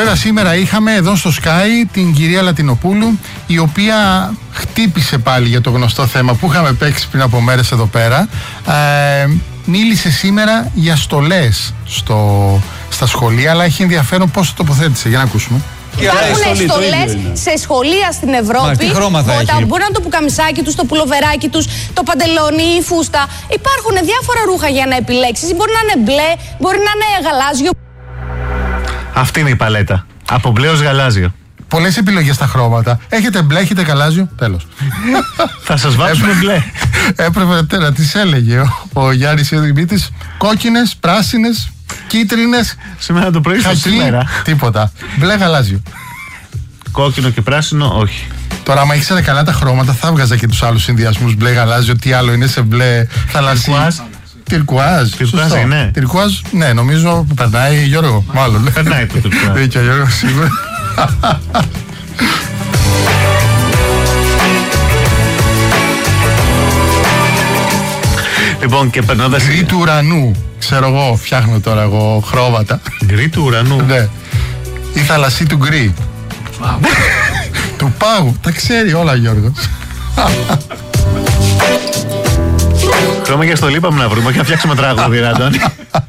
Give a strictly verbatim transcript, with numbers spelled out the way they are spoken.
Βέβαια σήμερα είχαμε εδώ στο Sky την κυρία Λατινοπούλου, η οποία χτύπησε πάλι για το γνωστό θέμα που είχαμε παίξει πριν από μέρες εδώ πέρα. Ε, μίλησε σήμερα για στολές στο, στα σχολεία, αλλά έχει ενδιαφέρον πώς το τοποθέτησε. Για να ακούσουμε. Υπάρχουν στολές σε σχολεία στην Ευρώπη. Όταν μπορούν το πουκαμισάκι τους, το πουλοβεράκι τους, το παντελόνι, η φούστα. Υπάρχουν διάφορα ρούχα για να επιλέξεις. Μπορεί να είναι μπλε, μπορεί να είναι γαλάζιο. Αυτή είναι η παλέτα. Από μπλε ως γαλάζιο. Πολλές επιλογές στα χρώματα. Έχετε μπλε, έχετε γαλάζιο. Τέλος. Θα σας βάψουμε μπλε. Έπρεπε να τις έλεγε ο, ο Γιάννης Ιωδημήτης. Κόκκινες, πράσινες, κίτρινες. Σήμερα το πρωί σας σήμερα. Τίποτα. Μπλε, γαλάζιο. Κόκκινο και πράσινο, όχι. Τώρα, άμα ήξερε καλά τα χρώματα, θα έβγαζα και τους άλλους συνδυασμούς. Μπλε, γαλάζιο, τι άλλο είναι σε μπλε, θαλασσί. Τυρκουάζ. Τυρκουάζ, ναι. Τυρκουάζ, ναι, νομίζω που περνάει, Γιώργο. Μάλλον. Περνάει το τυρκουάζ. Δίκιο, Γιώργο, σίγουρα. Λοιπόν, και περνώντας. Γκρι του ουρανού. Ξέρω εγώ, φτιάχνω τώρα εγώ χρώματα. Γκρι του ουρανού. Ναι. Η θαλασσί του γκρι. Του πάγου. Τα ξέρει όλα, Γιώργος. Χρώμα για στο λείπαμε να βρούμε και να φτιάξουμε τραγούδι, Αντώνη.